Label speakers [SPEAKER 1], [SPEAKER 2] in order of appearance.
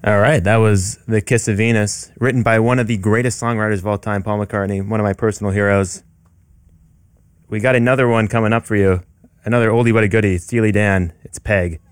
[SPEAKER 1] All right, that was The Kiss of Venus, written by one of the greatest songwriters of all time, Paul McCartney, one of my personal heroes. We got another one coming up for you. Another oldie but a goodie, Steely Dan. It's Peg.